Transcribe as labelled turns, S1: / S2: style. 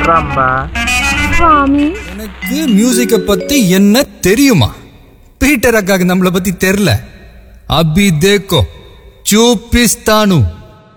S1: ரம்பா.
S2: சாமி,
S3: எனக்கு மியூசிக்க பத்தி என்ன தெரியுமா? பீட்டர் அக்காக்கு நம்மள பத்தி தெரியல. அபி தேக்கோ చూపిస్తాను.